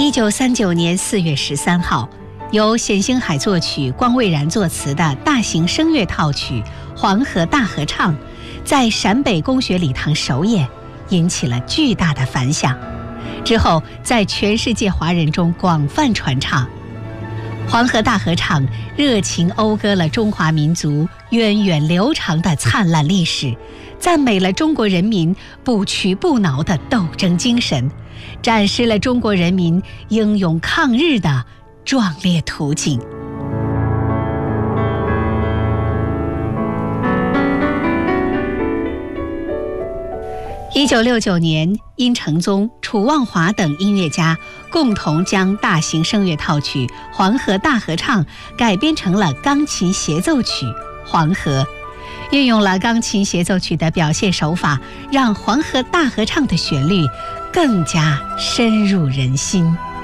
1939年4月13号，由冼星海作曲、光蔚然作词的大型声乐套曲《黄河大合唱》在陕北公学礼堂首演，引起了巨大的反响。之后在全世界华人中广泛传唱。黄河大合唱热情讴歌了中华民族源远流长的灿烂历史，赞美了中国人民不屈不挠的斗争精神，展示了中国人民英勇抗日的壮烈图景。1969年，殷承宗、楚望华等音乐家共同将大型声乐套曲《黄河大合唱》改编成了钢琴协奏曲《黄河》，运用了钢琴协奏曲的表现手法，让《黄河大合唱》的旋律更加深入人心。